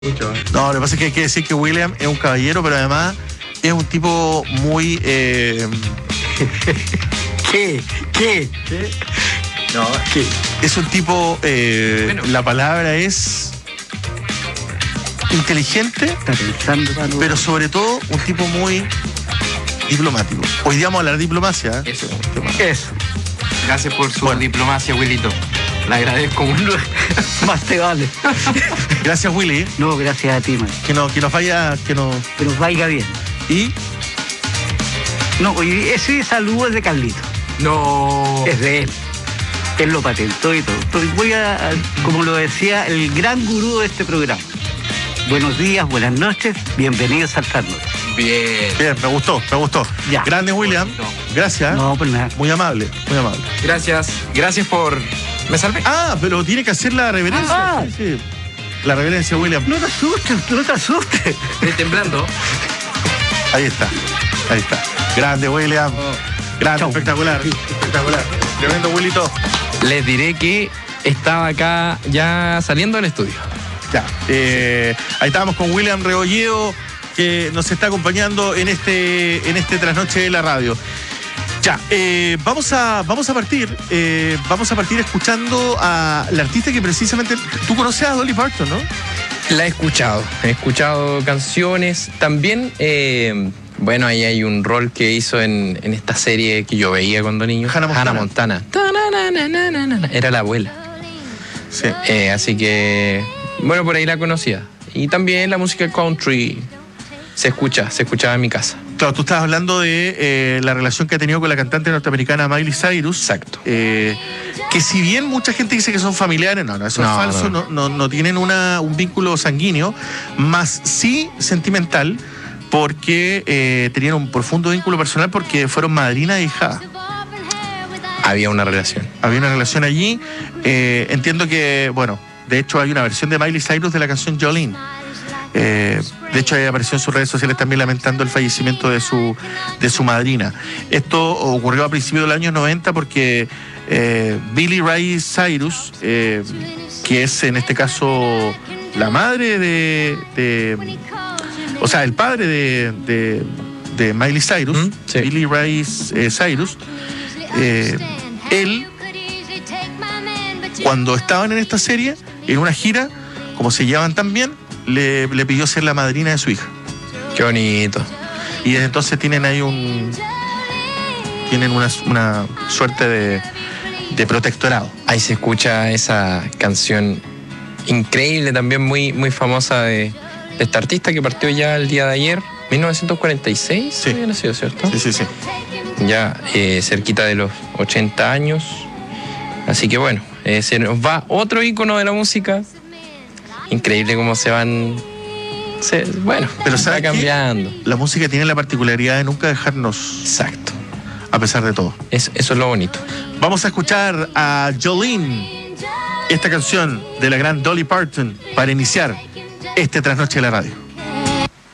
No, lo que pasa es que hay que decir que William es un caballero, pero además es un tipo muy... ¿Qué? No, ¿qué? Es un tipo... bueno, la palabra es... inteligente, Está pensando, pero sobre todo un tipo muy diplomático. Hoy día vamos a hablar de diplomacia. Eso. Eso. Gracias por su diplomacia, Willito. Le agradezco mucho. Más te vale. Gracias, Willy. No, gracias a ti, man. Que nos vaya... Que nos vaya bien. ¿Y? No, oye, ese saludo es de Carlito. No. Es de él. Él lo patentó y todo. Entonces voy a, como lo decía, el gran gurú de este programa. Buenos días, buenas noches, bienvenidos al Tarno. Bien. Bien, me gustó. Ya. Grande, William. Gracias. No, pues nada. Muy amable. Gracias por... ¿Me salvé? Ah, pero tiene que hacer la reverencia. Ah. Sí. La reverencia, William. No te asustes. Estoy temblando. Ahí está. Grande, William. Grande, Chau. espectacular. Tremendo, Willito. Les diré que estaba acá ya saliendo del estudio. Ya. Ahí estábamos con William Rebolledo, que nos está acompañando en este trasnoche de la radio. Ya, vamos a partir escuchando a la artista que precisamente... Tú conoces a Dolly Parton, ¿no? La he escuchado canciones. También, bueno, ahí hay un rol que hizo en esta serie que yo veía cuando niño. Hannah Montana. Era la abuela. Sí. Así que, bueno, por ahí la conocía. Y también la música country se escuchaba en mi casa. Claro, tú estabas hablando de la relación que ha tenido con la cantante norteamericana Miley Cyrus. Exacto. Que si bien mucha gente dice que son familiares, no, eso es falso, no tienen un vínculo sanguíneo, más sí sentimental, porque tenían un profundo vínculo personal porque fueron madrina e hijada. Había una relación allí. Entiendo que, bueno, de hecho hay una versión de Miley Cyrus de la canción Jolene. De hecho, ella apareció en sus redes sociales también lamentando el fallecimiento de su madrina. Esto ocurrió a principios de los años 90 porque Billie Ray Cyrus, que es en este caso la madre o sea, el padre de Miley Cyrus, sí. Billie Ray Cyrus, él, cuando estaban en esta serie, en una gira, como se llevaban tan bien, le pidió ser la madrina de su hija. Qué bonito. Y desde entonces tienen ahí una suerte de protectorado. Ahí se escucha esa canción increíble, también muy, muy famosa de esta artista que partió ya el día de ayer, 1946. Sí. Había nacido, ¿cierto? Sí. Ya cerquita de los 80 años. Así que bueno, se nos va otro ícono de la música. Increíble cómo Pero se va cambiando. La música tiene la particularidad de nunca dejarnos. Exacto. A pesar de todo. Eso es lo bonito. Vamos a escuchar a Jolene, esta canción de la gran Dolly Parton, para iniciar este trasnoche de la radio.